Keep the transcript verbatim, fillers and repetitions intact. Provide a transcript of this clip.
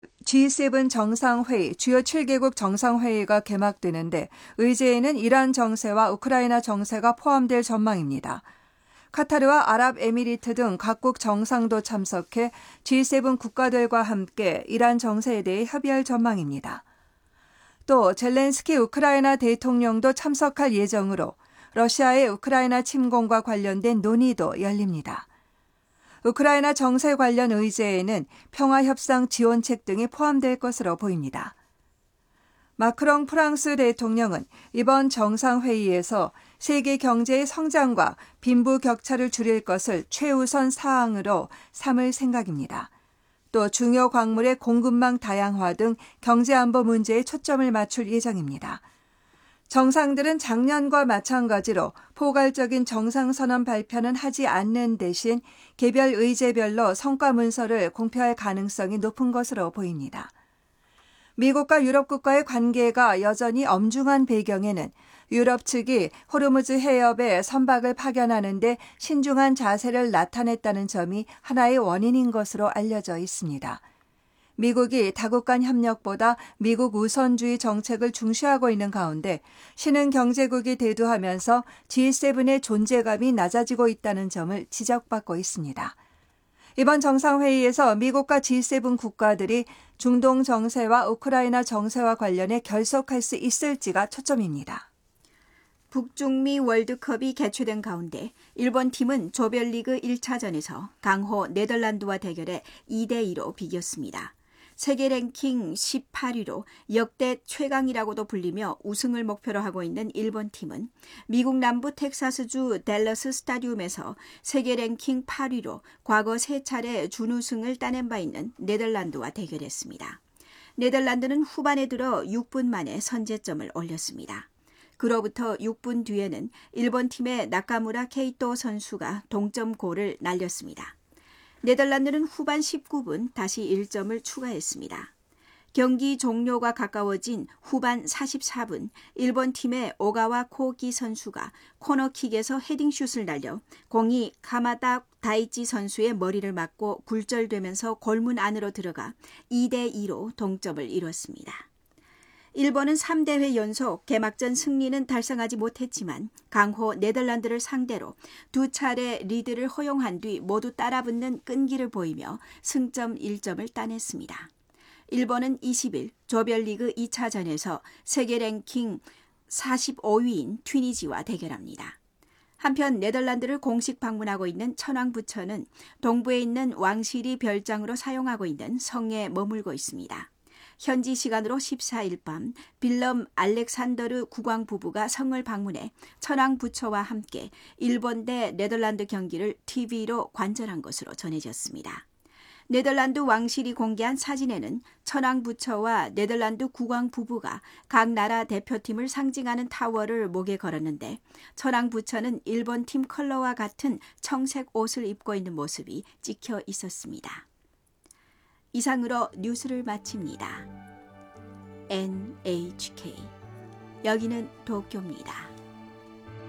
지 세븐 정상회의, 주요 칠 개국 정상회의가 개막되는데 의제에는 이란 정세와 우크라이나 정세가 포함될 전망입니다. 카타르와 아랍에미리트 등 각국 정상도 참석해 지 세븐 국가들과 함께 이란 정세에 대해 협의할 전망입니다. 또 젤렌스키 우크라이나 대통령도 참석할 예정으로 러시아의 우크라이나 침공과 관련된 논의도 열립니다. 우크라이나 정세 관련 의제에는 평화협상 지원책 등이 포함될 것으로 보입니다. 마크롱 프랑스 대통령은 이번 정상회의에서 세계 경제의 성장과 빈부 격차를 줄일 것을 최우선 사항으로 삼을 생각입니다. 또 중요 광물의 공급망 다양화 등 경제안보 문제에 초점을 맞출 예정입니다. 정상들은 작년과 마찬가지로 포괄적인 정상선언 발표는 하지 않는 대신 개별 의제별로 성과 문서를 공표할 가능성이 높은 것으로 보입니다. 미국과 유럽 국가의 관계가 여전히 엄중한 배경에는 유럽 측이 호르무즈 해협에 선박을 파견하는 데 신중한 자세를 나타냈다는 점이 하나의 원인인 것으로 알려져 있습니다. 미국이 다국 간 협력보다 미국 우선주의 정책을 중시하고 있는 가운데 신흥 경제국이 대두하면서 지 세븐의 존재감이 낮아지고 있다는 점을 지적받고 있습니다. 이번 정상회의에서 미국과 지 세븐 국가들이 중동 정세와 우크라이나 정세와 관련해 결속할 수 있을지가 초점입니다. 북중미 월드컵이 개최된 가운데 일본 팀은 조별리그 일 차전에서 강호 네덜란드와 대결해 이 대 이로 비겼습니다. 세계 랭킹 십팔 위로 역대 최강이라고도 불리며 우승을 목표로 하고 있는 일본 팀은 미국 남부 텍사스주 댈러스 스타디움에서 세계 랭킹 팔 위로 과거 세 차례 준우승을 따낸 바 있는 네덜란드와 대결했습니다. 네덜란드는 후반에 들어 육 분 만에 선제점을 올렸습니다. 그로부터 육 분 뒤에는 일본 팀의 나카무라 케이토 선수가 동점골을 날렸습니다. 네덜란드는 후반 십구 분 다시 일 점을 추가했습니다. 경기 종료가 가까워진 후반 사십사 분 일본 팀의 오가와 코기 선수가 코너킥에서 헤딩슛을 날려 공이 가마다 다이치 선수의 머리를 맞고 굴절되면서 골문 안으로 들어가 이 대 이로 동점을 이뤘습니다. 일본은 삼 대회 연속 개막전 승리는 달성하지 못했지만 강호 네덜란드를 상대로 두 차례 리드를 허용한 뒤 모두 따라붙는 끈기를 보이며 승점 일 점을 따냈습니다. 일본은 이십 일 조별리그 이 차전에서 세계 랭킹 사십오 위인 튀니지와 대결합니다. 한편 네덜란드를 공식 방문하고 있는 천황부처는 동부에 있는 왕실이 별장으로 사용하고 있는 성에 머물고 있습니다. 현지 시간으로 십사 일 밤 빌럼 알렉산더르 국왕 부부가 성을 방문해 천황 부처와 함께 일본 대 네덜란드 경기를 티비로 관전한 것으로 전해졌습니다. 네덜란드 왕실이 공개한 사진에는 천황 부처와 네덜란드 국왕 부부가 각 나라 대표팀을 상징하는 타워를 목에 걸었는데 천황 부처는 일본 팀 컬러와 같은 청색 옷을 입고 있는 모습이 찍혀 있었습니다. 이상으로 뉴스를 마칩니다. 엔 에이치 케이 여기는 도쿄입니다.